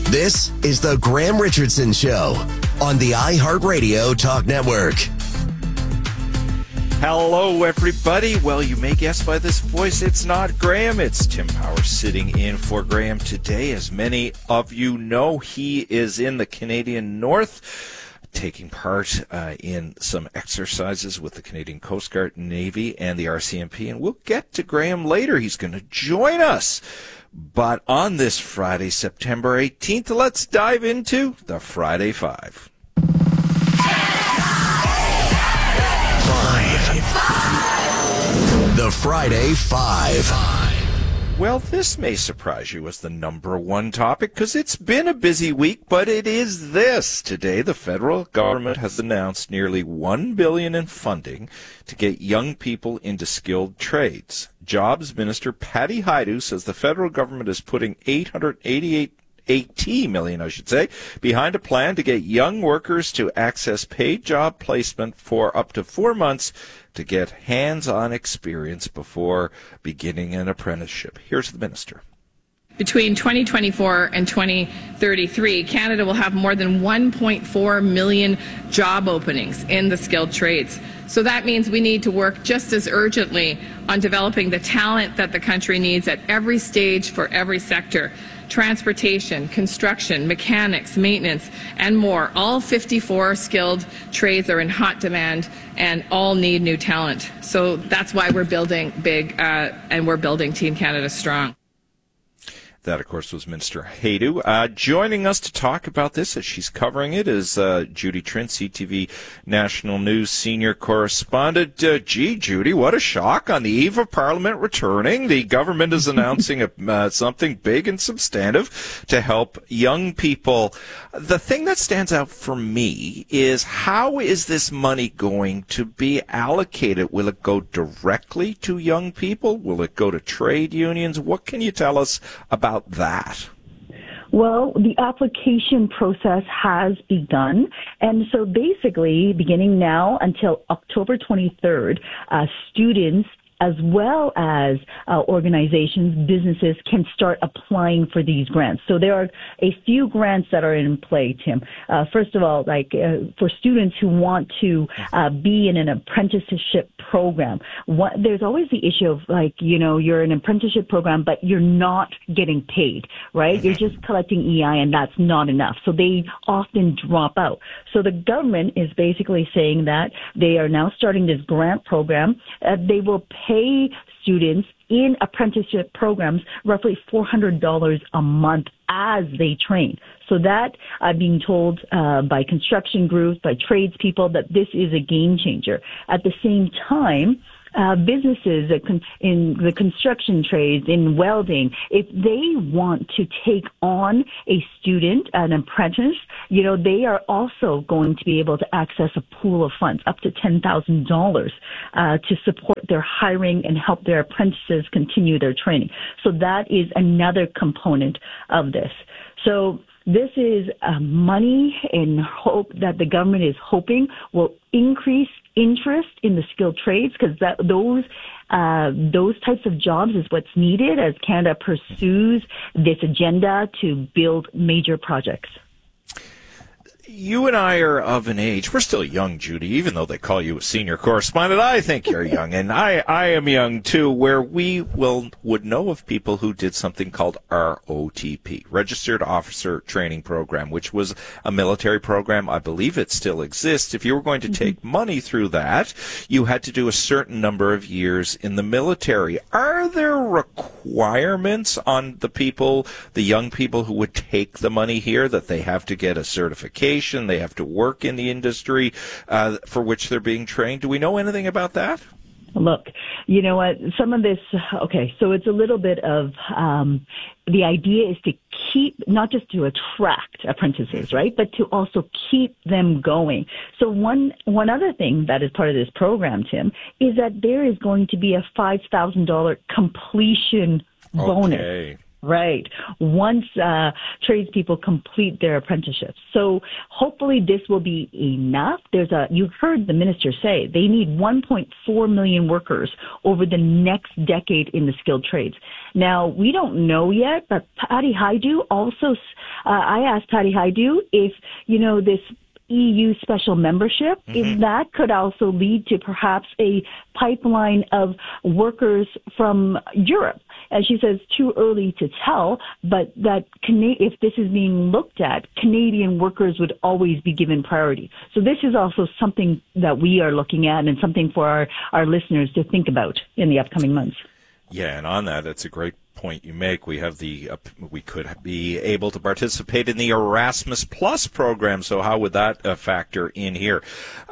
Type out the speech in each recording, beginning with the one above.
This is the Graham Richardson Show on the iHeartRadio Talk Network. Hello, everybody. Well, you may guess by this voice, it's not Graham. It's Tim Power sitting in for Graham today. As many of you know, he is in the Canadian North, taking part in some exercises with the Canadian Coast Guard, Navy, and the RCMP. And we'll get to Graham later. He's going to join us. But on this Friday, September 18th, let's dive into the Friday Five. The Friday Five. Well, this may surprise you as the number one topic because it's been a busy week, but it is this. Today, the federal government has announced nearly $1 billion in funding to get young people into skilled trades. Jobs Minister Patty Hajdu says the federal government is putting $80 million, behind a plan to get young workers to access paid job placement for up to 4 months to get hands-on experience before beginning an apprenticeship. Here's the minister. Between 2024 and 2033, Canada will have more than 1.4 million job openings in the skilled trades. So that means we need to work just as urgently on developing the talent that the country needs at every stage for every sector. Transportation, construction, mechanics, maintenance, and more. All 54 skilled trades are in hot demand and all need new talent. So that's why we're building big and we're building Team Canada Strong. That, of course, was Minister Hajdu. Joining us to talk about this as she's covering it is Judy Trinh, CTV National News Senior Correspondent. Judy, what a shock. On the eve of Parliament returning, the government is announcing something big and substantive to help young people. The thing that stands out for me is how is this money going to be allocated? Will it go directly to young people? Will it go to trade unions? What can you tell us about that? Well, the application process has begun. And so basically, beginning now until October 23rd, students as well as organizations, businesses can start applying for these grants. So there are a few grants that are in play, Tim. First of all, for students who want to be in an apprenticeship program, there's always the issue of you're in an apprenticeship program, but you're not getting paid, right? You're just collecting EI and that's not enough. So they often drop out. So the government is basically saying that they are now starting this grant program. They will pay students in apprenticeship programs roughly $400 a month as they train. So that I'm being told by construction groups, by tradespeople, that this is a game changer. At the same time, businesses in the construction trades, in welding, if they want to take on a student, an apprentice, they are also going to be able to access a pool of funds up to $10,000 to support their hiring and help their apprentices continue their training. So that is another component of this. So this is money in hope that the government is hoping will increase interest in the skilled trades, because those types of jobs is what's needed as Canada pursues this agenda to build major projects. You and I are of an age, we're still young, Judy, even though they call you a senior correspondent. I think you're young, and I am young too, where we would know of people who did something called ROTP, Registered Officer Training Program, which was a military program. I believe it still exists. If you were going to take money through that, you had to do a certain number of years in the military. Are there requirements on the young people who would take the money here, that they have to get a certification? They have to work in the industry for which they're being trained. Do we know anything about that? Look, you know what? Some of this, okay, so it's a little bit of the idea is to keep, not just to attract apprentices, right, but to also keep them going. So one other thing that is part of this program, Tim, is that there is going to be a $5,000 completion bonus. Okay. Right. Once tradespeople complete their apprenticeships. So hopefully this will be enough. You've heard the minister say they need 1.4 million workers over the next decade in the skilled trades. Now, we don't know yet, but Patty Hajdu also, I asked Patty Hajdu if, this EU special membership, if that could also lead to perhaps a pipeline of workers from Europe. And she says too early to tell, but that if this is being looked at, Canadian workers would always be given priority. So this is also something that we are looking at and something for our listeners to think about in the upcoming months. Yeah, and on that, it's a great point you make. We have we could be able to participate in the Erasmus Plus program. So how would that factor in here?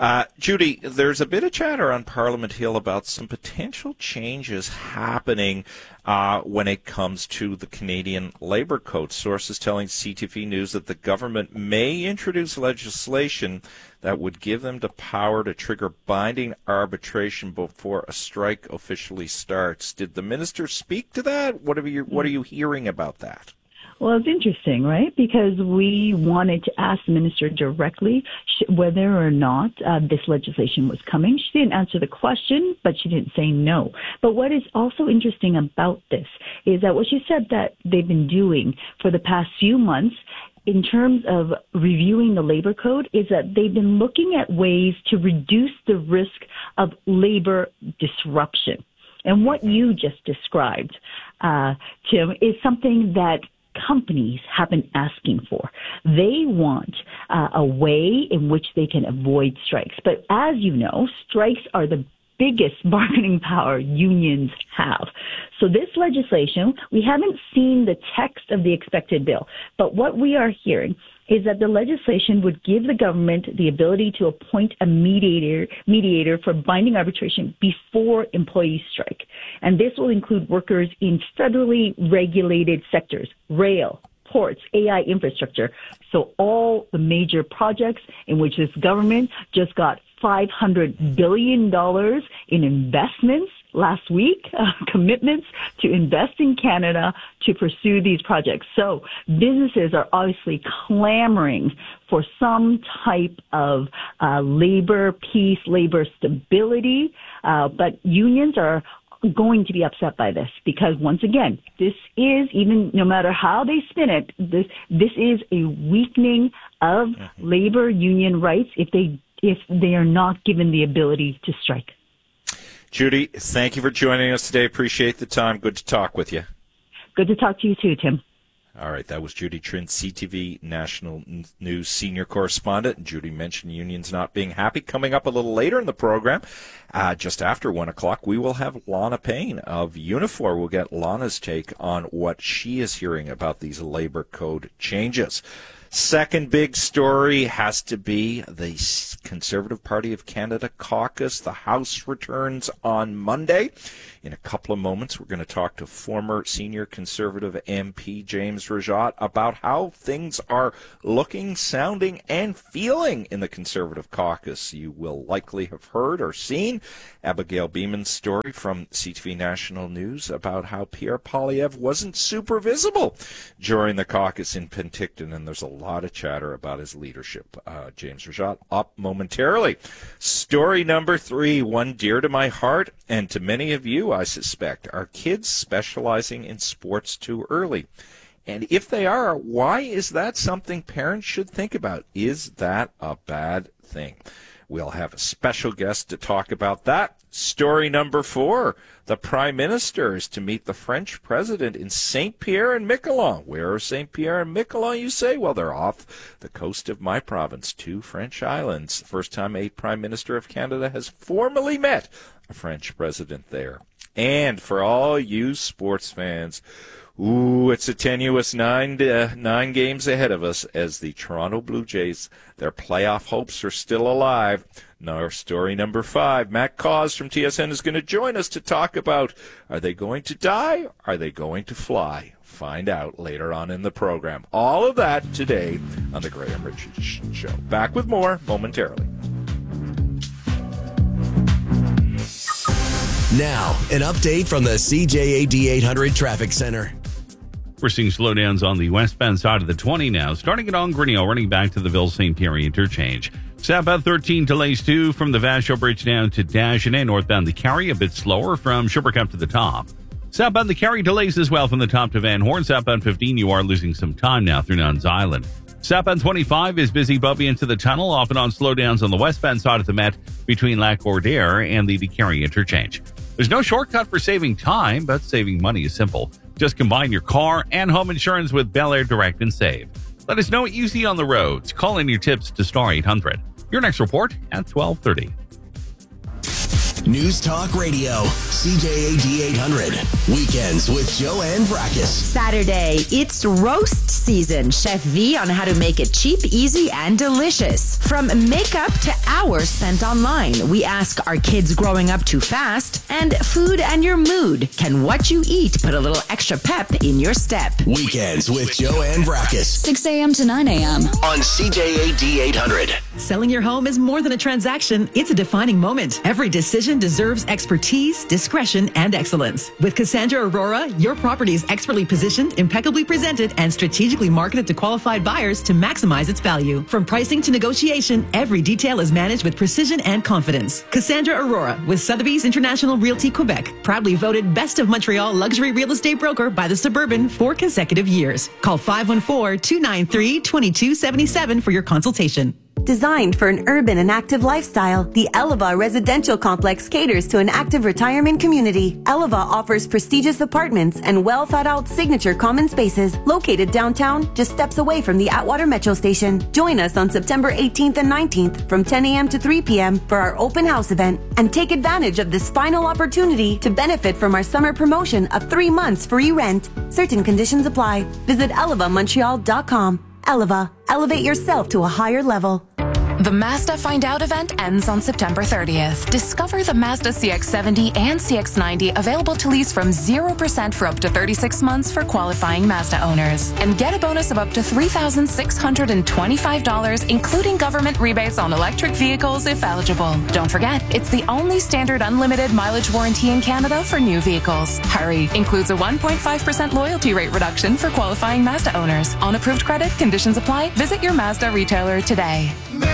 Judy, there's a bit of chatter on Parliament Hill about some potential changes happening when it comes to the Canadian Labour Code. Sources telling CTV News that the government may introduce legislation that would give them the power to trigger binding arbitration before a strike officially starts. Did the minister speak to that? What are you hearing about that? Well, it's interesting, right? Because we wanted to ask the minister directly whether or not this legislation was coming. She didn't answer the question, but she didn't say no. But what is also interesting about this is that what she said that they've been doing for the past few months in terms of reviewing the labor code is that they've been looking at ways to reduce the risk of labor disruption. And what you just described, Tim, is something that companies have been asking for. They want a way in which they can avoid strikes. But as you know, strikes are the biggest bargaining power unions have. So this legislation, we haven't seen the text of the expected bill, but what we are hearing is that the legislation would give the government the ability to appoint a mediator for binding arbitration before employees strike. And this will include workers in federally regulated sectors, rail, ports, AI infrastructure. So all the major projects in which this government just got $500 billion in investments last week, commitments to invest in Canada to pursue these projects. So businesses are obviously clamoring for some type of labor peace, labor stability, but unions are going to be upset by this because once again, this is, even no matter how they spin it, this is a weakening of labor union rights if they are not given the ability to strike. Judy, thank you for joining us today. Appreciate the time. Good to talk with you. Good to talk to you too, Tim. All right, that was Judy Trinh, CTV National News senior correspondent. Judy mentioned unions not being happy. Coming up a little later in the program, just after 1 o'clock, we will have Lana Payne of Unifor. We'll get Lana's take on what she is hearing about these labor code changes. Second big story has to be the Conservative Party of Canada caucus. The House returns on Monday. In a couple of moments, we're going to talk to former senior Conservative MP James Rajat about how things are looking, sounding, and feeling in the Conservative caucus. You will likely have heard or seen Abigail Beeman's story from CTV National News about how Pierre Poilievre wasn't super visible during the caucus in Penticton, and there's a lot of chatter about his leadership. James Rajat up momentarily. Story number 3, one dear to my heart and to many of you, I suspect. Are kids specializing in sports too early? And if they are, why is that something parents should think about? Is that a bad thing? We'll have a special guest to talk about that. Story number 4, the Prime Minister is to meet the French President in St. Pierre and Miquelon. Where are St. Pierre and Miquelon, you say? Well, they're off the coast of my province, 2 French islands. First time a Prime Minister of Canada has formally met a French President there. And for all you sports fans, it's a tenuous 9 games ahead of us as the Toronto Blue Jays, their playoff hopes are still alive. Now, story number 5, Matt Cause from TSN is going to join us to talk about, are they going to die? Are they going to fly? Find out later on in the program. All of that today on the Graham Richards Show. Back with more momentarily. Now, an update from the CJAD 800 Traffic Center. We're seeing slowdowns on the westbound side of the 20 now, starting at Ongrenio, running back to the Ville-St. Pierre interchange. Southbound 13 delays too from the Vashon Bridge down to Dagenais. Northbound the Carry a bit slower from Sherbrooke up to the top. Southbound the Carry delays as well from the top to Van Horn. Southbound 15, you are losing some time now through Nuns Island. Southbound 25 is busy bumpy into the tunnel, off and on slowdowns on the westbound side of the Met between Lac Bordier and the Carry interchange. There's no shortcut for saving time, but saving money is simple. Just combine your car and home insurance with Bel Air Direct and Save. Let us know what you see on the roads. Call in your tips to Star 800. Your next report at 12:30. News Talk Radio, CJAD 800. Weekends with Joanne Vrackus. Saturday, it's roast season. Chef V on how to make it cheap, easy, and delicious. From makeup to hours spent online, we ask, are kids growing up too fast? And food and your mood. Can what you eat put a little extra pep in your step? Weekends with Joanne Vrackus. 6 a.m. to 9 a.m. on CJAD 800. Selling your home is more than a transaction. It's a defining moment. Every decision deserves expertise, discretion, and excellence. With Cassandra Aurora, your property is expertly positioned, impeccably presented, and strategically marketed to qualified buyers to maximize its value. From pricing to negotiation, every detail is managed with precision and confidence. Cassandra Aurora with Sotheby's International Realty Quebec, proudly voted Best of Montreal Luxury Real Estate Broker by The Suburban 4 consecutive years. Call 514-293-2277 for your consultation. Designed for an urban and active lifestyle, the Eleva Residential Complex caters to an active retirement community. Eleva offers prestigious apartments and well-thought-out signature common spaces located downtown, just steps away from the Atwater Metro Station. Join us on September 18th and 19th from 10 a.m. to 3 p.m. for our open house event, and take advantage of this final opportunity to benefit from our summer promotion of 3 months free rent. Certain conditions apply. Visit elevamontreal.com. Eleva, elevate yourself to a higher level. The Mazda Find Out event ends on September 30th. Discover the Mazda CX-70 and CX-90 available to lease from 0% for up to 36 months for qualifying Mazda owners. And get a bonus of up to $3,625, including government rebates on electric vehicles if eligible. Don't forget, it's the only standard unlimited mileage warranty in Canada for new vehicles. Hurry! Includes a 1.5% loyalty rate reduction for qualifying Mazda owners. On approved credit, conditions apply. Visit your Mazda retailer today.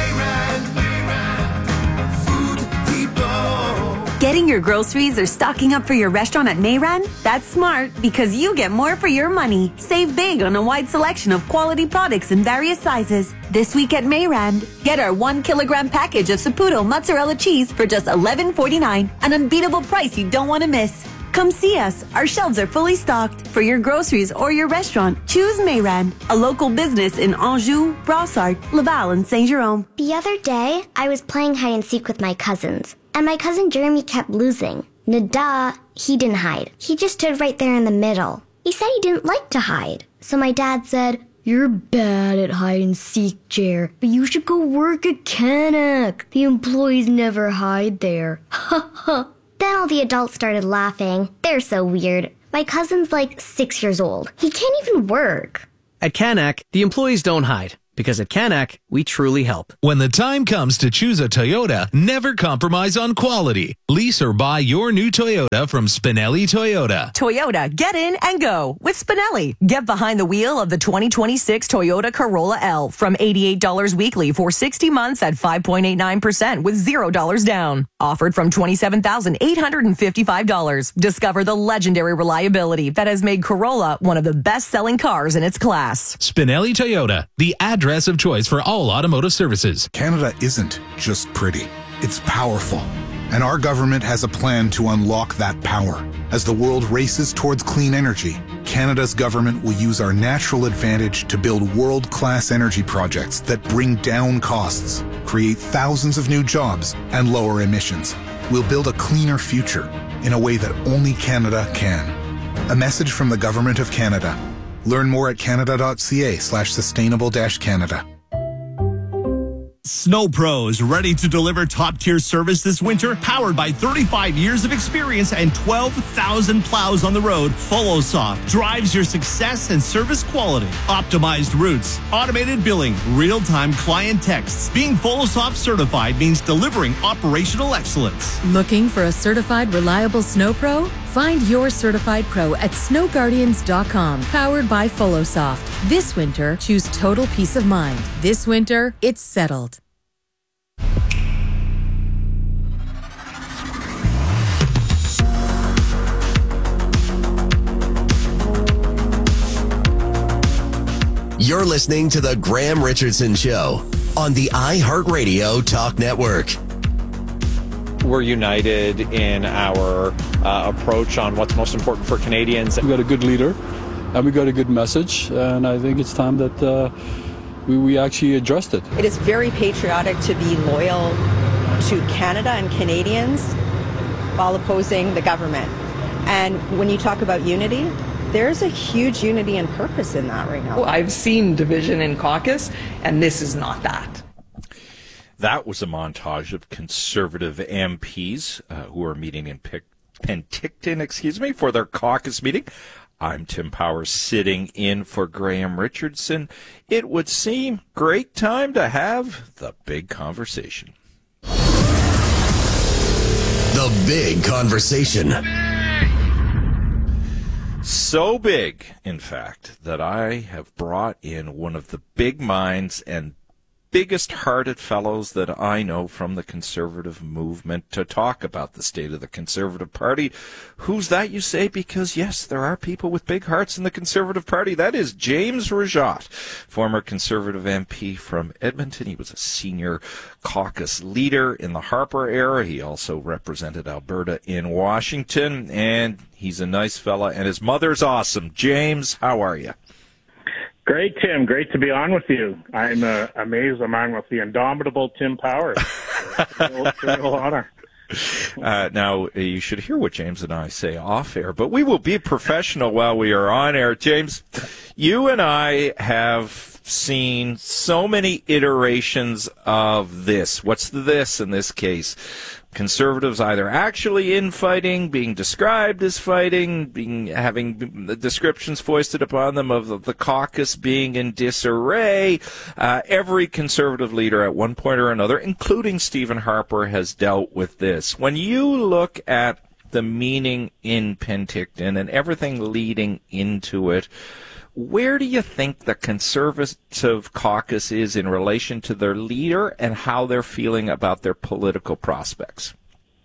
Getting your groceries or stocking up for your restaurant at Mayran? That's smart because you get more for your money. Save big on a wide selection of quality products in various sizes. This week at Mayran, get our 1 kilogram package of Saputo mozzarella cheese for just $11.49, an unbeatable price you don't want to miss. Come see us. Our shelves are fully stocked. For your groceries or your restaurant, choose Mayran, a local business in Anjou, Brossard, Laval, and Saint-Jérôme. The other day, I was playing hide and seek with my cousins, and my cousin Jeremy kept losing. Nada, he didn't hide. He just stood right there in the middle. He said he didn't like to hide. So my dad said, "You're bad at hide and seek, Jer, but you should go work at Canac. The employees never hide there." Ha ha. Then all the adults started laughing. They're so weird. My cousin's like 6 years old. He can't even work. At Canac, the employees don't hide. Because at Canac, we truly help. When the time comes to choose a Toyota, never compromise on quality. Lease or buy your new Toyota from Spinelli Toyota. Toyota, get in and go with Spinelli. Get behind the wheel of the 2026 Toyota Corolla L from $88 weekly for 60 months at 5.89% with $0 down. Offered from $27,855. Discover the legendary reliability that has made Corolla one of the best-selling cars in its class. Spinelli Toyota, the address of choice for all automotive services. Canada isn't just pretty. It's powerful. And our government has a plan to unlock that power. As the world races towards clean energy, Canada's government will use our natural advantage to build world-class energy projects that bring down costs, create thousands of new jobs, and lower emissions. We'll build a cleaner future in a way that only Canada can. A message from the Government of Canada. Learn more at canada.ca/sustainable-Canada. Snow Pros, ready to deliver top-tier service this winter? Powered by 35 years of experience and 12,000 plows on the road, FollowSoft drives your success and service quality. Optimized routes, automated billing, real-time client texts. Being FollowSoft certified means delivering operational excellence. Looking for a certified, reliable Snow Pro? Find your certified pro at snowguardians.com, powered by Folosoft. This winter, choose total peace of mind. This winter, it's settled. You're listening to The Graham Richardson Show on the iHeartRadio Talk Network. We're united in our approach on what's most important for Canadians. We've got a good leader and we got a good message, and I think it's time that we actually addressed it. It is very patriotic to be loyal to Canada and Canadians while opposing the government. And when you talk about unity, there's a huge unity and purpose in that right now. Well, I've seen division in caucus, and this is not that. That was a montage of Conservative MPs who are meeting in Penticton, for their caucus meeting. I'm Tim Powers, sitting in for Graham Richardson. It would seem great time to have the big conversation. The big conversation. So big, in fact, that I have brought in one of the big minds and biggest-hearted fellows that I know from the Conservative movement to talk about the state of the Conservative Party. Who's that, you say? Because, yes, there are people with big hearts in the Conservative Party. That is James Rajat, former Conservative MP from Edmonton. He was a senior caucus leader in the Harper era. He also represented Alberta in Washington, and he's a nice fella, and his mother's awesome. James, how are you? Great, Tim. Great to be on with you. I'm amazed I'm on with the indomitable Tim Powers. It's a real honor. Now, you should hear what James and I say off air, but we will be professional while we are on air. James, you and I have seen so many iterations of this. What's the this in this case? Conservatives either actually infighting, being described as fighting, having the descriptions foisted upon them of the caucus being in disarray. Every Conservative leader at one point or another, including Stephen Harper, has dealt with this. When you look at the meeting in Penticton and everything leading into it, where do you think the Conservative caucus is in relation to their leader and how they're feeling about their political prospects?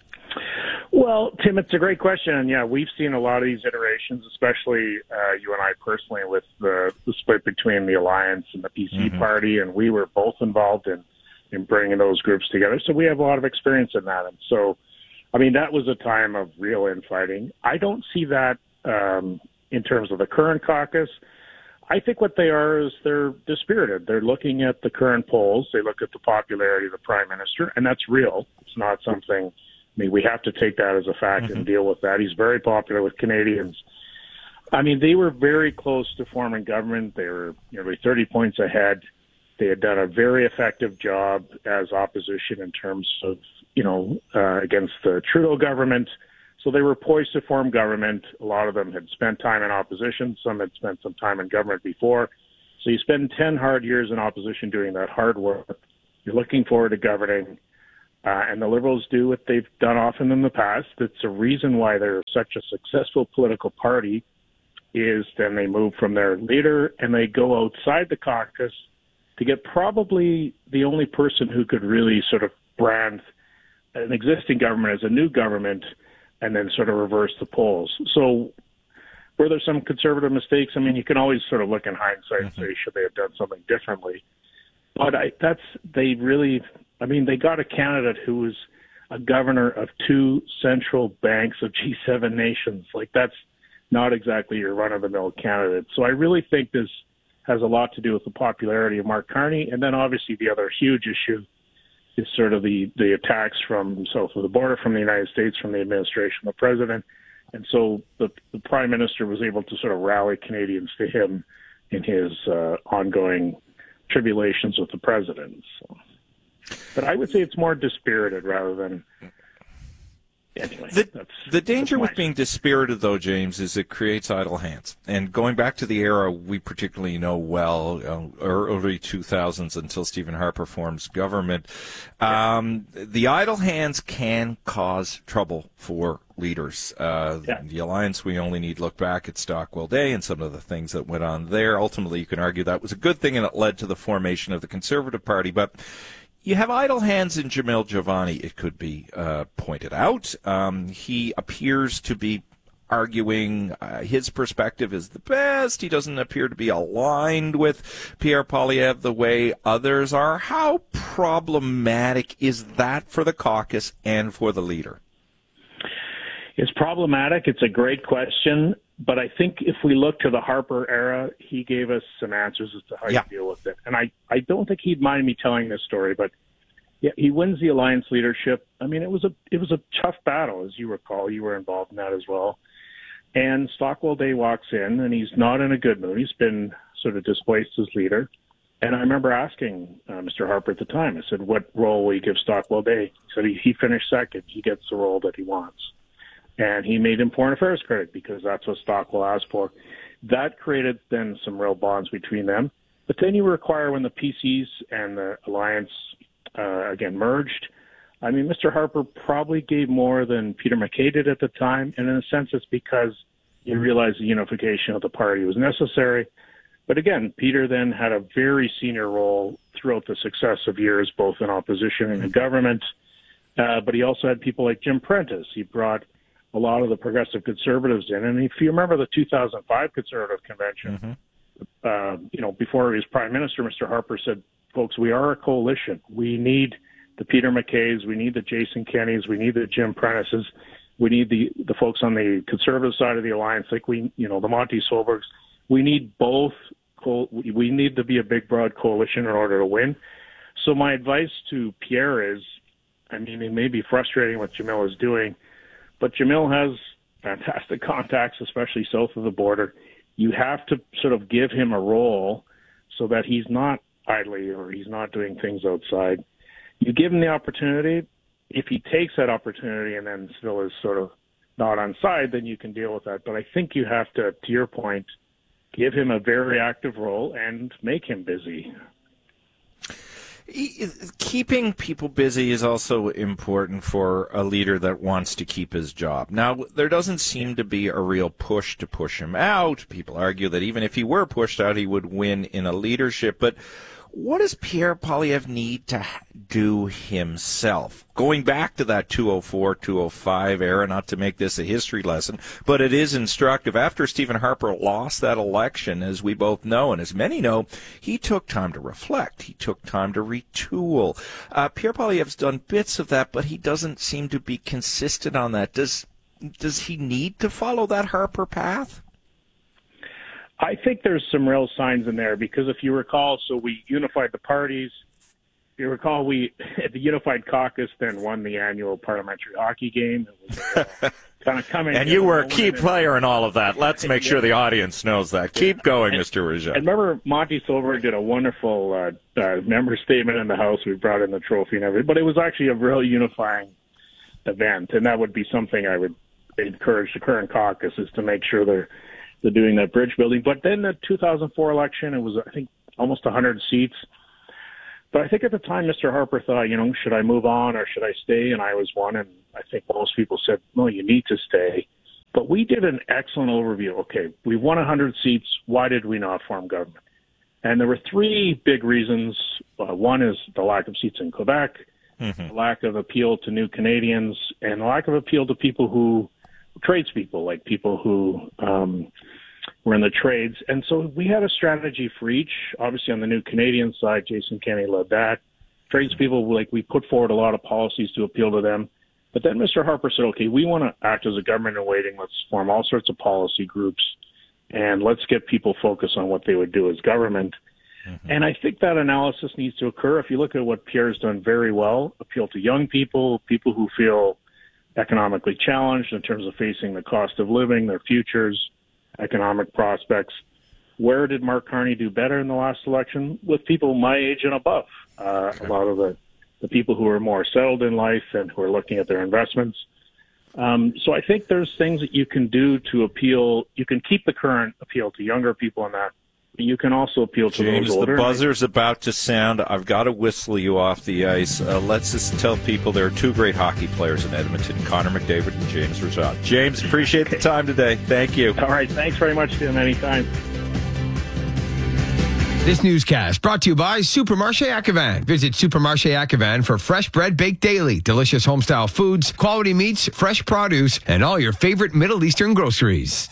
Well, Tim, it's a great question. And yeah, we've seen a lot of these iterations, especially you and I personally, with the split between the Alliance and the PC party. And we were both involved in bringing those groups together. So we have a lot of experience in that. And so, I mean, that was a time of real infighting. I don't see that in terms of the current caucus. I think what they are is they're dispirited. They're looking at the current polls. They look at the popularity of the Prime Minister, and that's real. It's not something, I mean, we have to take that as a fact and deal with that. He's very popular with Canadians. I mean, they were very close to forming government. They were nearly 30 points ahead. They had done a very effective job as opposition in terms of, against the Trudeau government. So they were poised to form government. A lot of them had spent time in opposition. Some had spent some time in government before. So you spend 10 hard years in opposition doing that hard work. You're looking forward to governing. And the Liberals do what they've done often in the past. It's a reason why they're such a successful political party is then they move from their leader and they go outside the caucus to get probably the only person who could really sort of brand an existing government as a new government and then sort of reverse the polls. So were there some Conservative mistakes? I mean, you can always sort of look in hindsight and say, should they have done something differently? But they got a candidate who was a governor of two central banks of G7 nations. Like, that's not exactly your run-of-the-mill candidate. So I really think this has a lot to do with the popularity of Mark Carney. And then obviously the other huge issue is sort of the attacks from south of the border, from the United States, from the administration, the president. And so the Prime Minister was able to sort of rally Canadians to him in his ongoing tribulations with the president. So. But I would say it's more dispirited rather than... Anyway, the danger with being dispirited, though, James, is it creates idle hands. And going back to the era we particularly know well, early 2000s until Stephen Harper forms government, the idle hands can cause trouble for leaders. The Alliance, we only need look back at Stockwell Day and some of the things that went on there. Ultimately, you can argue that was a good thing and it led to the formation of the Conservative Party. But you have idle hands in Jamil Jovani, it could be pointed out. He appears to be arguing his perspective is the best. He doesn't appear to be aligned with Pierre Poilievre the way others are. How problematic is that for the caucus and for the leader? It's problematic. It's a great question. But I think if we look to the Harper era, he gave us some answers as to how you deal with it. And I don't think he'd mind me telling this story, but yeah, he wins the Alliance leadership. I mean, it was a tough battle, as you recall. You were involved in that as well. And Stockwell Day walks in, and he's not in a good mood. He's been sort of displaced as leader. And I remember asking Mr. Harper at the time, I said, what role will you give Stockwell Day? He said he finished second. He gets the role that he wants. And he made him foreign affairs critic because that's what Stockwell asked for. That created then some real bonds between them. But then you require when the PCs and the Alliance, again, merged, I mean, Mr. Harper probably gave more than Peter MacKay did at the time, and in a sense it's because he realized the unification of the party was necessary. But again, Peter then had a very senior role throughout the successive years, both in opposition and in government. But he also had people like Jim Prentice. He brought a lot of the progressive conservatives in. And if you remember the 2005 Conservative Convention, before he was Prime Minister, Mr. Harper said, folks, we are a coalition. We need the Peter MacKays, we need the Jason Kennys, we need the Jim Prentices, we need the folks on the conservative side of the Alliance, like the Monty Solbergs. We need both. We need to be a big, broad coalition in order to win. So my advice to Pierre is, I mean, it may be frustrating what Jamil is doing, but Jamil has fantastic contacts, especially south of the border. You have to sort of give him a role so that he's not idly or he's not doing things outside. You give him the opportunity. If he takes that opportunity and then still is sort of not on side, then you can deal with that. But I think you have to your point, give him a very active role and make him busy. Keeping people busy is also important for a leader that wants to keep his job. Now, there doesn't seem to be a real push to push him out. People argue that even if he were pushed out, he would win in a leadership. But what does Pierre Poilievre need to do himself? Going back to that 2004-2005 era, not to make this a history lesson, but it is instructive. After Stephen Harper lost that election, as we both know, and as many know, he took time to reflect. He took time to retool. Pierre Poilievre's done bits of that, but he doesn't seem to be consistent on that. Does he need to follow that Harper path? I think there's some real signs in there because if you recall, so we unified the parties. If you recall, the Unified Caucus then won the annual parliamentary hockey game. It was kind of coming. And you were a key player in all of that. Let's make sure the audience knows that. Keep going, Mr. Rougeau. And remember, Monty Solberg did a wonderful member statement in the House. We brought in the trophy and everything. But it was actually a real unifying event, and that would be something I would encourage the current caucus is to make sure they're doing that bridge building. But then the 2004 election, it was, I think, almost 100 seats. But I think at the time, Mr. Harper thought, should I move on or should I stay? And I was one, and I think most people said, no, you need to stay. But we did an excellent overview. Okay, we won 100 seats. Why did we not form government? And there were three big reasons. One is the lack of seats in Quebec, the lack of appeal to new Canadians, and the lack of appeal to people who tradespeople, like people who were in the trades. And so we had a strategy for each. Obviously, on the new Canadian side, Jason Kenney led that. Tradespeople, we put forward a lot of policies to appeal to them. But then Mr. Harper said, okay, we want to act as a government in waiting. Let's form all sorts of policy groups, and let's get people focused on what they would do as government. And I think that analysis needs to occur. If you look at what Pierre's done very well, appeal to young people, people who feel economically challenged in terms of facing the cost of living, their futures, economic prospects. Where did Mark Carney do better in the last election? With people my age and above. A lot of the people who are more settled in life and who are looking at their investments. So I think there's things that you can do to appeal. You can keep the current appeal to younger people in that you can also appeal to James, those older. the buzzer's about to sound. I've got to whistle you off the ice. Let's just tell people there are two great hockey players in Edmonton, Connor McDavid and James Rosat. James, appreciate the time today. Thank you. All right, thanks very much, Tim. Anytime. This newscast brought to you by Supermarché Acquevin. Visit Supermarché Acquevin for fresh bread baked daily, delicious homestyle foods, quality meats, fresh produce, and all your favorite Middle Eastern groceries.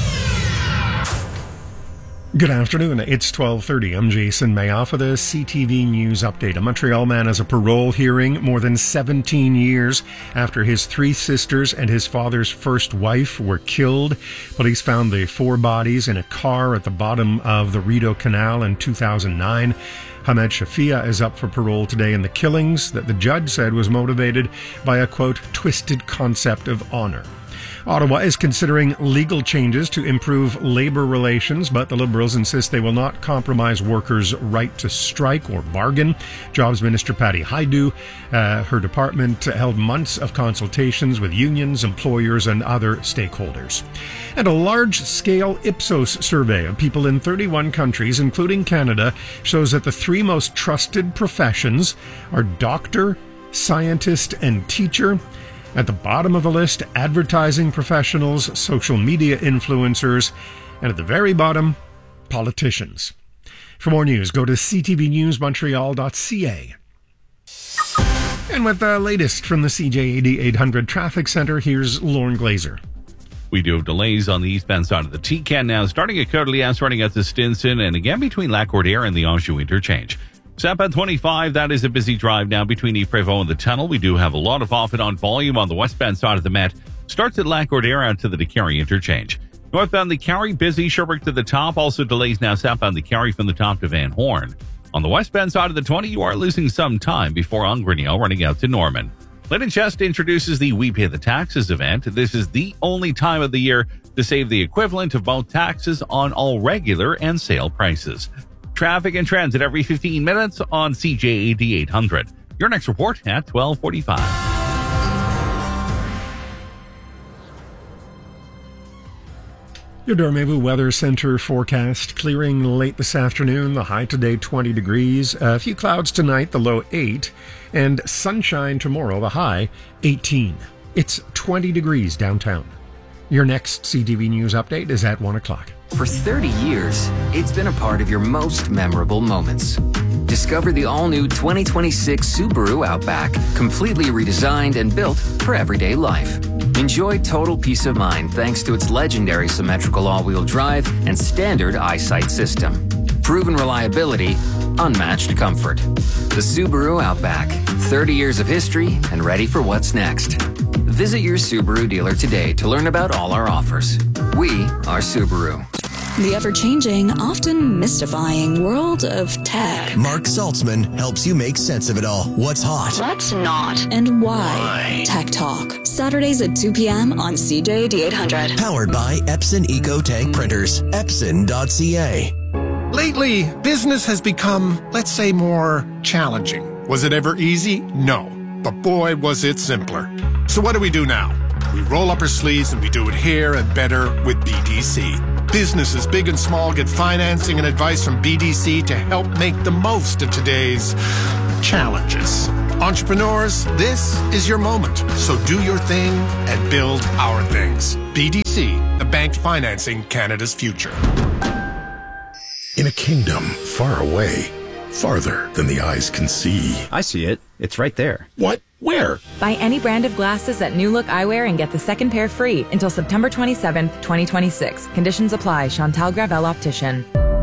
Good afternoon. It's 12:30. I'm Jason Mayoff with a CTV News update. A Montreal man has a parole hearing more than 17 years after his three sisters and his father's first wife were killed. Police found the four bodies in a car at the bottom of the Rideau Canal in 2009. Hamed Shafia is up for parole today in the killings that the judge said was motivated by a, quote, twisted concept of honor. Ottawa is considering legal changes to improve labor relations, but the Liberals insist they will not compromise workers' right to strike or bargain. Jobs Minister Patty Hajdu, her department held months of consultations with unions, employers, and other stakeholders. And a large-scale Ipsos survey of people in 31 countries, including Canada, shows that the three most trusted professions are doctor, scientist, and teacher. At the bottom of the list, advertising professionals, social media influencers, and at the very bottom, politicians. For more news, go to ctvnewsmontreal.ca. And with the latest from the CJAD 800 Traffic Center, here's Lauren Glazer. We do have delays on the eastbound side of the T-Can now, starting at Côte-Liesse, running out to Stinson, and again between Lac-Cordaire and the Anjou interchange. Southbound 25, that is a busy drive now between Yves-Prévost and the tunnel. We do have a lot of off-and-on volume on the westbound side of the Met. Starts at Lac-Cordaire out to the DeCarry interchange. Northbound the Carry, busy. Sherbrooke to the top. Also delays now southbound the Carry from the top to Van Horn. On the westbound side of the 20, you are losing some time before on Grinnell, running out to Norman. Linden Chest introduces the We Pay the Taxes event. This is the only time of the year to save the equivalent of both taxes on all regular and sale prices. Traffic and transit every 15 minutes on CJAD 800. Your next report at 12:45. Your Dormevu Weather Center forecast: clearing late this afternoon, the high today 20 degrees, a few clouds tonight, the low 8, and sunshine tomorrow, the high 18. It's 20 degrees downtown. Your next CTV News update is at 1 o'clock. For 30 years, it's been a part of your most memorable moments. Discover the all-new 2026 Subaru Outback, completely redesigned and built for everyday life. Enjoy total peace of mind thanks to its legendary symmetrical all-wheel drive and standard eyesight system. Proven reliability, unmatched comfort. The Subaru Outback, 30 years of history and ready for what's next. Visit your Subaru dealer today to learn about all our offers. We are Subaru. The ever-changing, often mystifying world of tech. Mark Saltzman helps you make sense of it all. What's hot? What's not? And why? Tech Talk. Saturdays at 2 p.m. on CJAD 800. Powered by Epson EcoTank Printers. Epson.ca. Lately, business has become, let's say, more challenging. Was it ever easy? No. But boy, was it simpler. So what do we do now? We roll up our sleeves and we do it here and better with BDC. Businesses big and small get financing and advice from BDC to help make the most of today's challenges. Entrepreneurs, this is your moment. So do your thing and build our things. BDC, the bank financing Canada's future. In a kingdom far away, farther than the eyes can see. I see it. It's right there. What? Where? Buy any brand of glasses at New Look Eyewear and get the second pair free until September 27th, 2026. Conditions apply. Chantal Gravel Optician.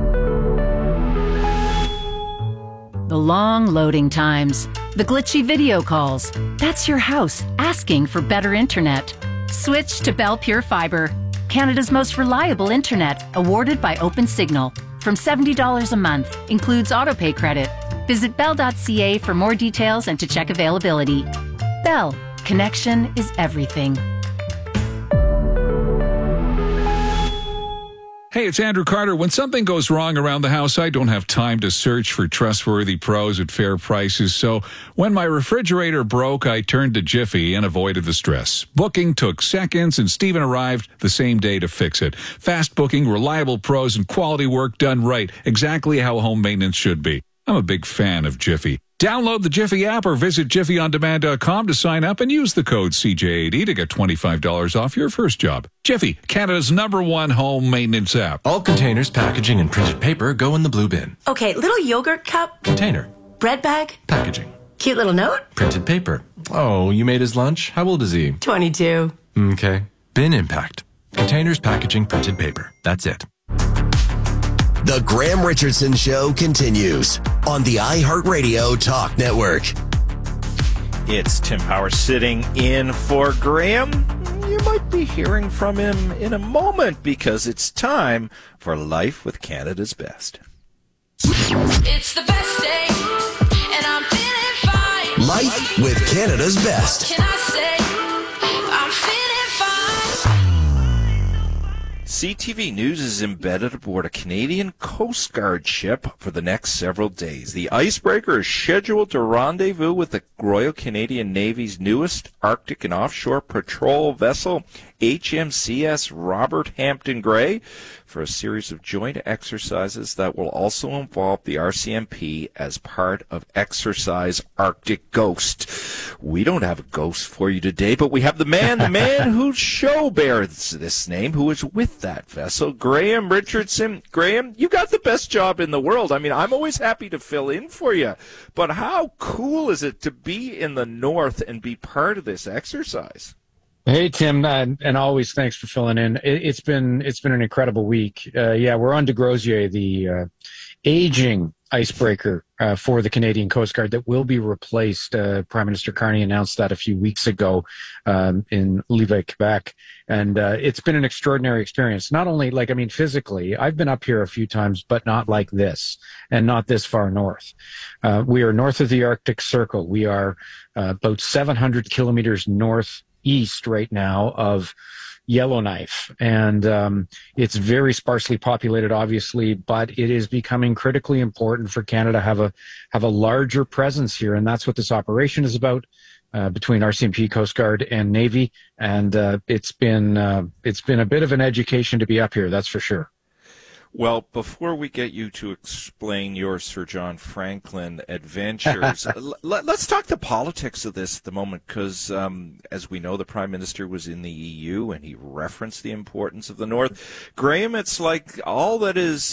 The long loading times. The glitchy video calls. That's your house asking for better internet. Switch to Bell Pure Fiber. Canada's most reliable internet, awarded by OpenSignal. From $70 a month. Includes autopay credit. Visit Bell.ca for more details and to check availability. Bell. Connection is everything. Hey, it's Andrew Carter. When something goes wrong around the house, I don't have time to search for trustworthy pros at fair prices. So when my refrigerator broke, I turned to Jiffy and avoided the stress. Booking took seconds, and Steven arrived the same day to fix it. Fast booking, reliable pros, and quality work done right. Exactly how home maintenance should be. I'm a big fan of Jiffy. Download the Jiffy app or visit jiffyondemand.com to sign up and use the code CJ80 to get $25 off your first job. Jiffy, Canada's #1 home maintenance app. All containers, packaging, and printed paper go in the blue bin. Okay, little yogurt cup. Container. Bread bag. Packaging. Cute little note. Printed paper. Oh, you made his lunch? How old is he? 22. Okay. Bin impact. Containers, packaging, printed paper. That's it. The Graham Richardson Show continues on the iHeartRadio Talk Network. It's Tim Powers sitting in for Graham. You might be hearing from him in a moment because it's time for Life with Canada's Best. It's the best day, and I'm feeling fine. Life with Canada's Best. Can I say I'm feeling fine? CTV News is embedded aboard a Canadian Coast Guard ship for the next several days. The icebreaker is scheduled to rendezvous with the Royal Canadian Navy's newest Arctic and offshore patrol vessel, HMCS Robert Hampton Gray, for a series of joint exercises that will also involve the RCMP as part of Exercise Arctic Ghost. We don't have a ghost for you today, but we have the man whose show bears this name, who is with that vessel, Graham Richardson. Graham, you got the best job in the world. I mean, I'm always happy to fill in for you, but how cool is it to be in the north and be part of this exercise? Hey, Tim, and always thanks for filling in. It's been an incredible week. We're on de Grozier, the aging icebreaker for the Canadian Coast Guard that will be replaced. Prime Minister Carney announced that a few weeks ago in Levis, Quebec. And it's been an extraordinary experience. Not only, physically, I've been up here a few times, but not like this and not this far north. We are north of the Arctic Circle. We are about 700 kilometers northeast right now of Yellowknife, and it's very sparsely populated, obviously, but it is becoming critically important for Canada to have a larger presence here, and that's what this operation is about between RCMP, Coast Guard, and Navy. And it's been a bit of an education to be up here, that's for sure. Well, before we get you to explain your Sir John Franklin adventures, let's talk the politics of this at the moment, because as we know, the Prime Minister was in the EU and he referenced the importance of the North. Graham, it's like all that is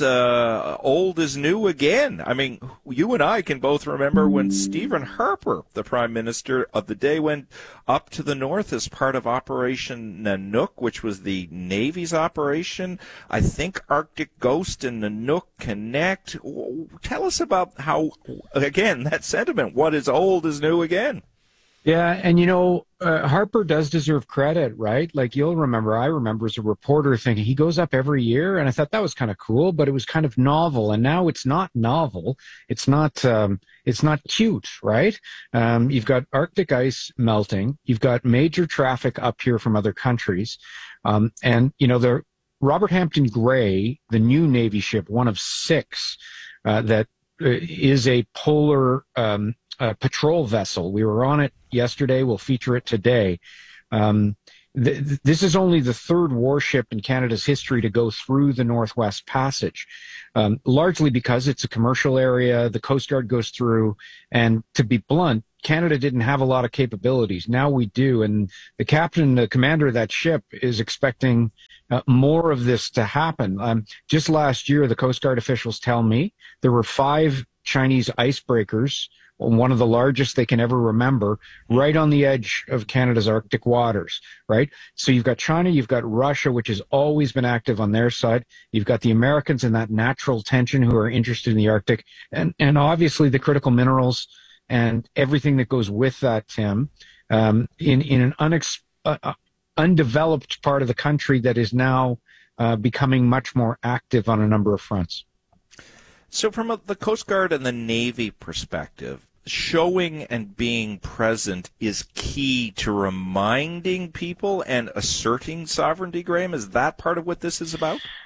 old is new again. I mean, you and I can both remember when Stephen Harper, the Prime Minister of the day, went up to the North as part of Operation Nanook, which was the Navy's operation. I think Arctic Ghost and Nanook connect. Tell us about how, again, that sentiment, what is old is new again. Yeah, and Harper does deserve credit, right? Like I remember as a reporter thinking he goes up every year, and I thought that was kind of cool, but it was kind of novel, and now it's not novel. It's not cute, right? You've got Arctic ice melting. You've got major traffic up here from other countries, and the Robert Hampton Gray, the new Navy ship, one of 6 that is a polar patrol vessel. We were on it yesterday. We'll feature it today. This is only the 3rd warship in Canada's history to go through the Northwest Passage, largely because it's a commercial area. The Coast Guard goes through, and to be blunt, Canada didn't have a lot of capabilities. Now we do, and the commander of that ship is expecting more of this to happen. Just last year, the Coast Guard officials tell me there were 5 Chinese icebreakers, one of the largest they can ever remember, right on the edge of Canada's Arctic waters, right? So you've got China, you've got Russia, which has always been active on their side. You've got the Americans in that natural tension who are interested in the Arctic, and obviously the critical minerals and everything that goes with that, Tim, in an undeveloped part of the country that is now becoming much more active on a number of fronts. So from the Coast Guard and the Navy perspective, showing and being present is key to reminding people and asserting sovereignty, Graham? Is that part of what this is about?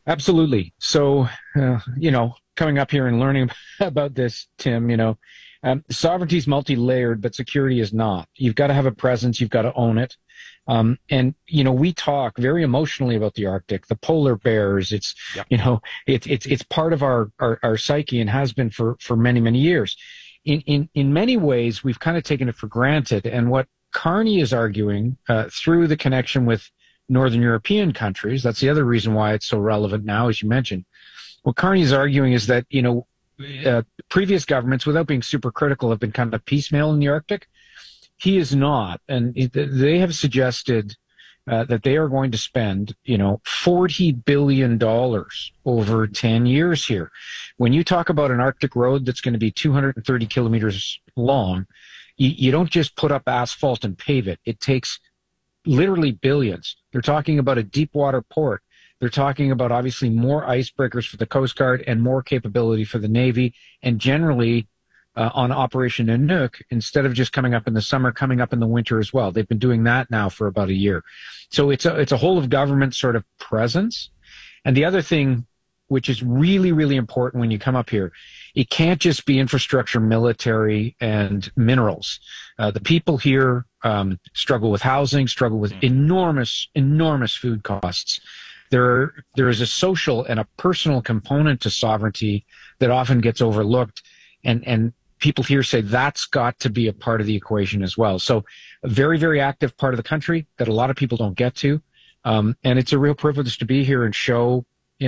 Absolutely. So, coming up here and learning about this, Tim, sovereignty is multi-layered, but security is not. You've got to have a presence. You've got to own it. We talk very emotionally about the Arctic, the polar bears. It's, it's part of our psyche and has been for many, many years. In many ways, we've kind of taken it for granted. And what Carney is arguing through the connection with Northern European countries, that's the other reason why it's so relevant now, as you mentioned. What Carney is arguing is that, previous governments, without being super critical, have been kind of piecemeal in the Arctic. He is not. And they have suggested that they are going to spend, $40 billion over 10 years here. When you talk about an Arctic road that's going to be 230 kilometers long, you don't just put up asphalt and pave it. It takes literally billions. They're talking about a deep water port. They're talking about obviously more icebreakers for the Coast Guard and more capability for the Navy, and generally on Operation Nanook, instead of just coming up in the summer, coming up in the winter as well. They've been doing that now for about a year. So it's a whole of government sort of presence. And the other thing, which is really, really important when you come up here, it can't just be infrastructure, military, and minerals. The people here struggle with housing, struggle with enormous, enormous food costs. There is a social and a personal component to sovereignty that often gets overlooked, and people here say that's got to be a part of the equation as well. So a very, very active part of the country that a lot of people don't get to, and it's a real privilege to be here and show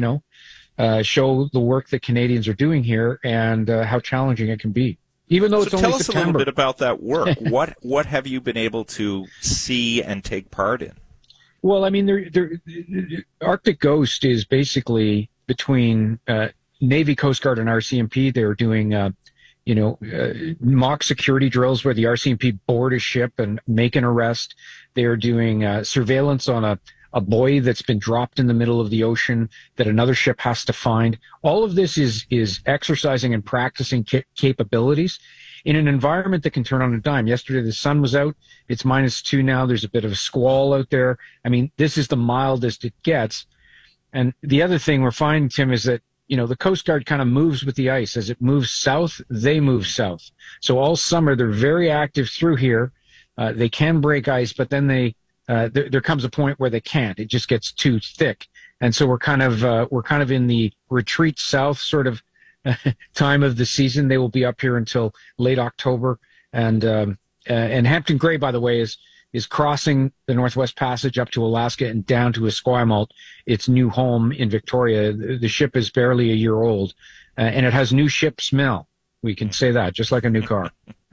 the work that Canadians are doing here and how challenging it can be. Even though it's only September. Tell us a little bit about that work. What have you been able to see and take part in? Well, I mean, Arctic Ghost is basically between Navy, Coast Guard, and RCMP. They're doing, mock security drills where the RCMP board a ship and make an arrest. They're doing surveillance on a buoy that's been dropped in the middle of the ocean that another ship has to find. All of this is exercising and practicing capabilities in an environment that can turn on a dime. Yesterday, the sun was out. It's -2 now. There's a bit of a squall out there. I mean, this is the mildest it gets. And the other thing we're finding, Tim, is that, the Coast Guard kind of moves with the ice. As it moves south, they move south. So all summer, they're very active through here. They can break ice, but then there comes a point where they can't. It just gets too thick. And so we're kind of in the retreat south sort of time of the season. They will be up here until late October. And Hampton Gray, by the way, is crossing the Northwest Passage up to Alaska and down to Esquimalt, its new home in Victoria. The ship is barely a year old, and it has new ship smell. We can say that, just like a new car.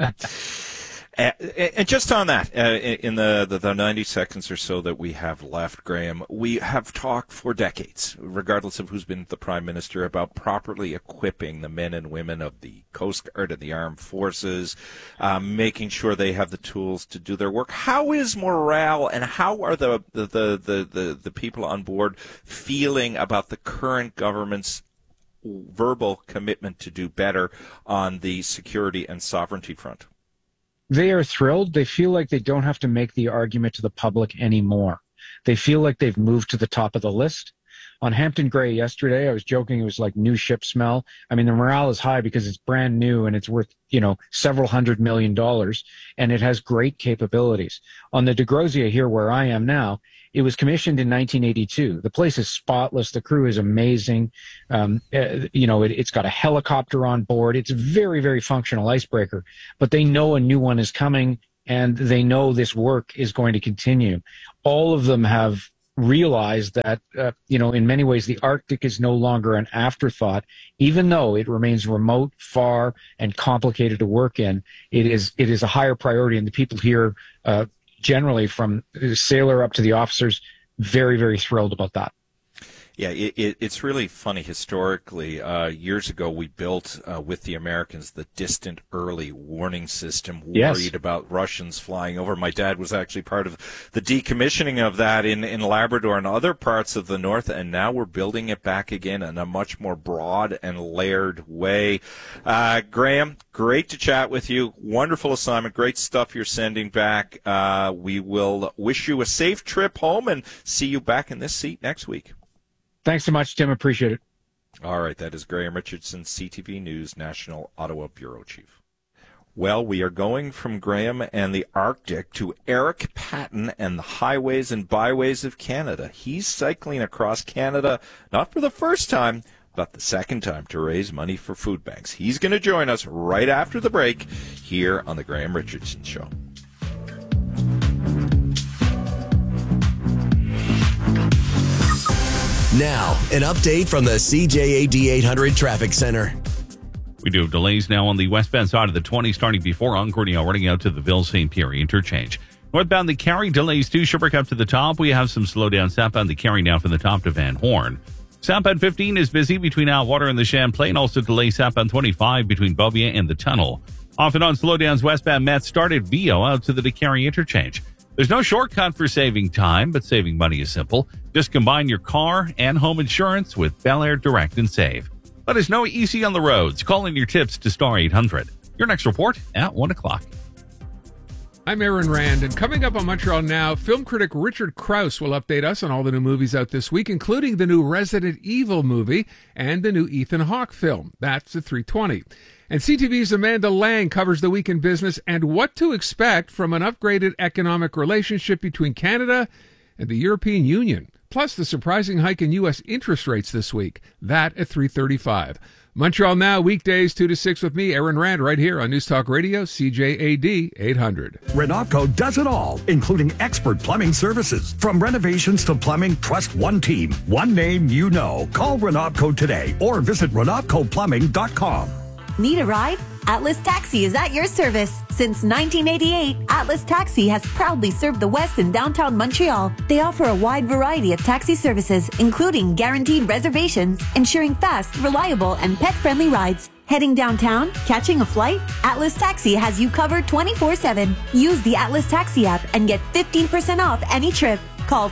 And just on that, in the 90 seconds or so that we have left, Graham, we have talked for decades, regardless of who's been the Prime Minister, about properly equipping the men and women of the Coast Guard and the armed forces, making sure they have the tools to do their work. How is morale, and how are the people on board feeling about the current government's verbal commitment to do better on the security and sovereignty front? They are thrilled. They feel like they don't have to make the argument to the public anymore. They feel like they've moved to the top of the list. On Hampton Gray yesterday, I was joking, it was like new ship smell. I mean, the morale is high because it's brand new and it's worth, several $100 million, and it has great capabilities. On the DeGrosia here where I am now, it was commissioned in 1982. The place is spotless. The crew is amazing. It's got a helicopter on board. It's a very, very functional icebreaker, but they know a new one is coming and they know this work is going to continue. All of them have realized that, in many ways, the Arctic is no longer an afterthought, even though it remains remote, far, and complicated to work in. It is a higher priority, and the people here, generally from the sailor up to the officers, very, very thrilled about that. Yeah, it's really funny. Historically, years ago, we built with the Americans the distant early warning system, worried about Russians flying over. My dad was actually part of the decommissioning of that in Labrador and other parts of the North, and now we're building it back again in a much more broad and layered way. Graham, great to chat with you. Wonderful assignment. Great stuff you're sending back. We will wish you a safe trip home and see you back in this seat next week. Thanks so much, Tim. Appreciate it. All right, that is Graham Richardson, CTV News National Ottawa Bureau Chief. Well, we are going from Graham and the Arctic to Eric Patton and the highways and byways of Canada. He's cycling across Canada, not for the first time, but the second time, to raise money for food banks. He's going to join us right after the break here on the Graham Richardson Show. Now, an update from the CJAD 800 Traffic Center. We do have delays now on the westbound side of the 20, starting before Ongrenio, running out to the Ville St. Pierre interchange. Northbound the Carrie, delays too. Sherbrooke up to the top. We have some slowdown southbound the Carrie now from the top to Van Horn. Southbound 15 is busy between Outwater and the Champlain. Also delays southbound 25 between Beaubien and the tunnel. Off and on slowdowns westbound Metz started Vio out to the DeCarry interchange. There's no shortcut for saving time, but saving money is simple. Just combine your car and home insurance with Bel Air Direct and Save. Let us know easy on the roads. Call in your tips to Star 800. Your next report at 1 o'clock. I'm Aaron Rand, and coming up on Montreal Now, film critic Richard Krause will update us on all the new movies out this week, including the new Resident Evil movie and the new Ethan Hawke film. That's at 3:20. And CTV's Amanda Lang covers the week in business and what to expect from an upgraded economic relationship between Canada and the European Union. Plus, the surprising hike in U.S. interest rates this week. That at 3:35. Montreal Now, weekdays 2 to 6 with me, Aaron Rand, right here on News Talk Radio, CJAD 800. Renopco does it all, including expert plumbing services. From renovations to plumbing, trust one team, one name you know. Call Renopco today or visit RenopcoPlumbing.com. Need a ride? Atlas Taxi is at your service. Since 1988, Atlas Taxi has proudly served the West and downtown Montreal. They offer a wide variety of taxi services, including guaranteed reservations, ensuring fast, reliable, and pet-friendly rides. Heading downtown? Catching a flight? Atlas Taxi has you covered 24/7. Use the Atlas Taxi app and get 15% off any trip. Call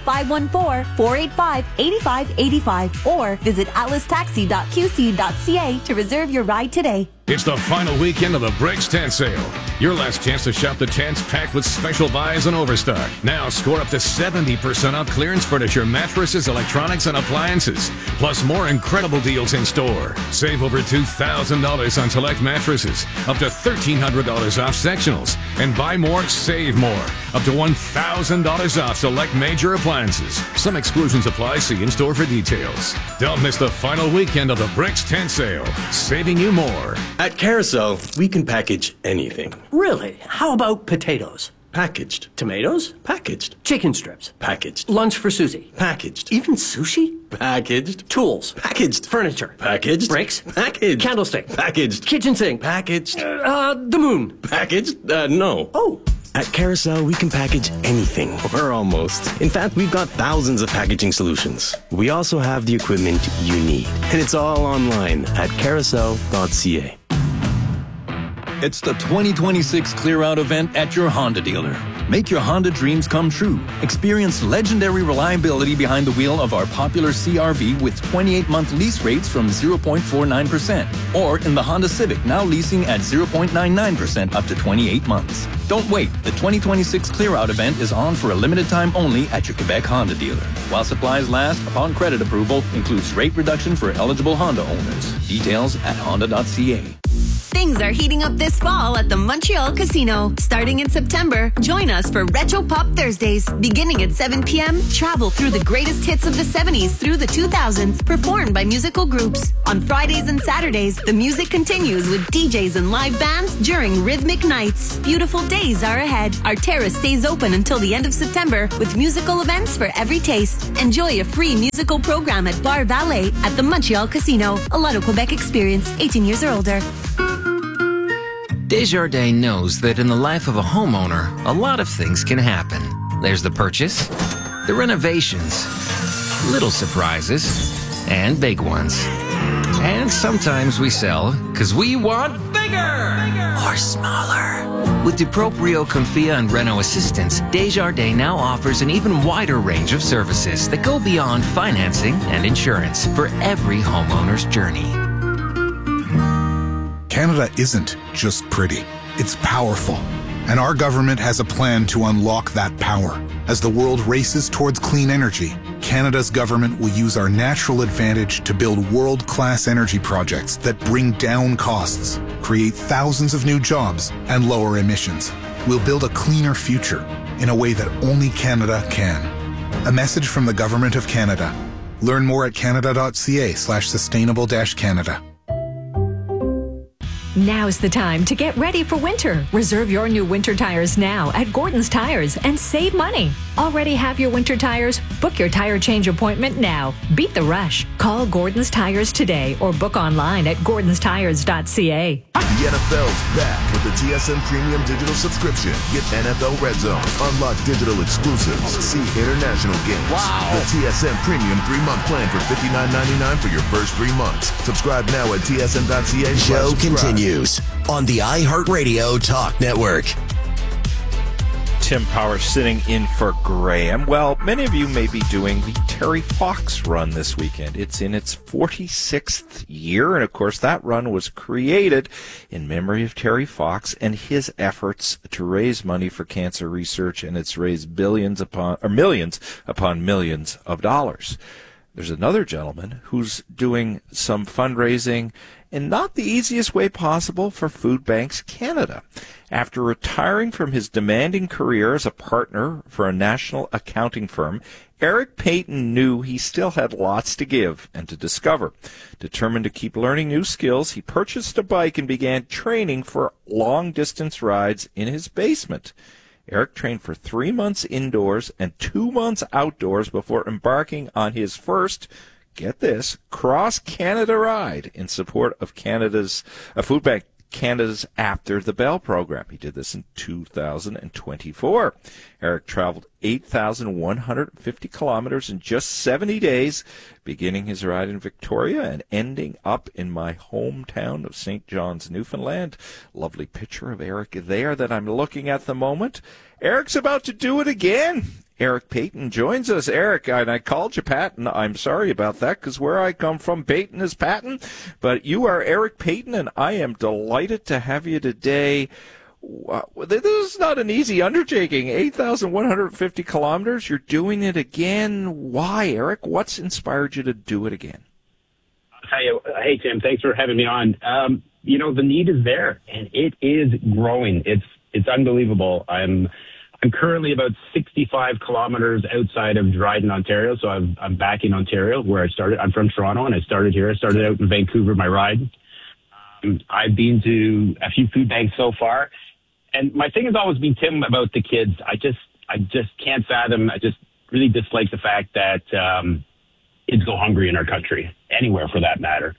514-485-8585 or visit atlastaxi.qc.ca to reserve your ride today. It's the final weekend of the Bricks Tent Sale. Your last chance to shop the tents packed with special buys and overstock. Now score up to 70% off clearance furniture, mattresses, electronics, and appliances. Plus more incredible deals in store. Save over $2,000 on select mattresses. Up to $1,300 off sectionals. And buy more, save more. Up to $1,000 off select major appliances. Some exclusions apply. See in store for details. Don't miss the final weekend of the Bricks Tent Sale. Saving you more. At Carousel, we can package anything. Really? How about potatoes? Packaged. Tomatoes? Packaged. Chicken strips? Packaged. Lunch for Susie? Packaged. Even sushi? Packaged. Tools? Packaged. Furniture? Packaged. Bricks? Packaged. Candlestick? Packaged. Kitchen sink? Packaged. The moon? Packaged? No. Oh. At Carousel, we can package anything, or almost. In fact, we've got thousands of packaging solutions. We also have the equipment you need, and it's all online at carousel.ca. It's the 2026 Clear Out event at your Honda dealer. Make your Honda dreams come true. Experience legendary reliability behind the wheel of our popular CR-V with 28-month lease rates from 0.49%. Or in the Honda Civic, now leasing at 0.99% up to 28 months. Don't wait. The 2026 Clear Out event is on for a limited time only at your Quebec Honda dealer. While supplies last, upon credit approval, includes rate reduction for eligible Honda owners. Details at honda.ca. Things are heating up this fall at the Montreal Casino. Starting in September, join us for Retro Pop Thursdays. Beginning at 7 p.m., travel through the greatest hits of the 70s through the 2000s, performed by musical groups. On Fridays and Saturdays, the music continues with DJs and live bands during rhythmic nights. Beautiful days are ahead. Our terrace stays open until the end of September with musical events for every taste. Enjoy a free musical program at Bar Valet at the Montreal Casino. A Lotto Quebec experience, 18 years or older. Desjardins knows that in the life of a homeowner, a lot of things can happen. There's the purchase, the renovations, little surprises, and big ones. And sometimes we sell because we want bigger or smaller. With DuProprio, Confia, and Reno Assistance, Desjardins now offers an even wider range of services that go beyond financing and insurance for every homeowner's journey. Canada isn't just pretty, it's powerful. And our government has a plan to unlock that power. As the world races towards clean energy, Canada's government will use our natural advantage to build world-class energy projects that bring down costs, create thousands of new jobs, and lower emissions. We'll build a cleaner future in a way that only Canada can. A message from the Government of Canada. Learn more at canada.ca/sustainable-Canada. Now's the time to get ready for winter. Reserve your new winter tires now at Gordon's Tires and save money. Already have your winter tires? Book your tire change appointment now. Beat the rush. Call Gordon's Tires today or book online at gordonstires.ca. The NFL's back with the TSN Premium Digital Subscription. Get NFL Red Zone, unlock digital exclusives, see international games. Wow! The TSN Premium 3-month plan for $59.99 for your first 3 months. Subscribe now at tsn.ca. Show continues on the iHeartRadio Talk Network. Tim Power sitting in for Graham. Well, many of you may be doing the Terry Fox run this weekend. It's in its 46th year, and of course that run was created in memory of Terry Fox and his efforts to raise money for cancer research, and it's raised millions upon millions of dollars. There's another gentleman who's doing some fundraising in not the easiest way possible for Food Banks Canada. After retiring from his demanding career as a partner for a national accounting firm, Eric Payton knew he still had lots to give and to discover. Determined to keep learning new skills, he purchased a bike and began training for long-distance rides in his basement. Eric trained for 3 months indoors and 2 months outdoors before embarking on his first, get this, cross-Canada ride in support of Food Bank Canada's After the Bell program. He did this in 2024. Eric traveled 8,150 kilometers in just 70 days, beginning his ride in Victoria and ending up in my hometown of St. John's, Newfoundland. Lovely picture of Eric there that I'm looking at the moment. Eric's about to do it again. Eric Payton joins us. Eric, and I called you Patton. I'm sorry about that because where I come from, Payton is Patton. But you are Eric Payton, and I am delighted to have you today. This is not an easy undertaking. 8,150 kilometers. You're doing it again. Why, Eric? What's inspired you to do it again? I'll tell you, hey, Tim, thanks for having me on. The need is there, and it is growing. It's unbelievable. I'm currently about 65 kilometers outside of Dryden, Ontario, so I'm back in Ontario where I started. I'm from Toronto, and I started here. I started out in Vancouver, my ride. I've been to a few food banks so far, and my thing has always been, Tim, about the kids. I just can't fathom. I just really dislike the fact that kids go hungry in our country, anywhere for that matter.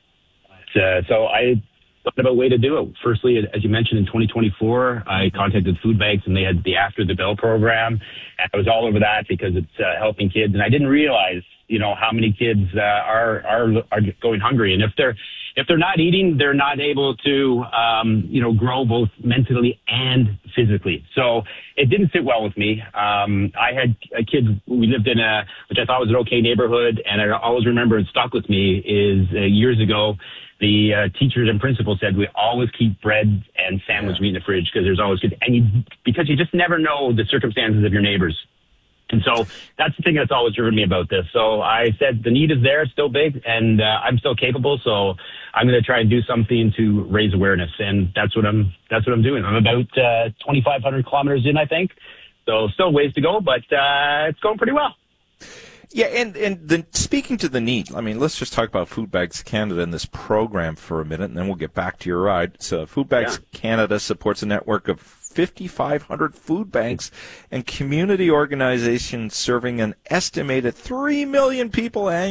So I thought about a way to do it. Firstly, as you mentioned, in 2024, I contacted food banks, and they had the After the Bell program. And I was all over that because it's helping kids. And I didn't realize, how many kids are going hungry. And if they're not eating, they're not able to, grow both mentally and physically. So it didn't sit well with me. I had a kid, we lived in which I thought was an okay neighborhood. And I always remember it stuck with me is years ago, the teachers and principals said we always keep bread and sandwich meat in the fridge because there's always good, because you just never know the circumstances of your neighbors. And so that's the thing that's always driven me about this. So I said the need is there, it's still big, and I'm still capable. So I'm going to try and do something to raise awareness, and that's what I'm doing. I'm about 2,500 kilometers in, I think. So still ways to go, but it's going pretty well. Yeah, and speaking to the need, let's just talk about Food Banks Canada and this program for a minute, and then we'll get back to your ride. So Food Banks Canada supports a network of 5,500 food banks and community organizations serving an estimated 3 million people annually.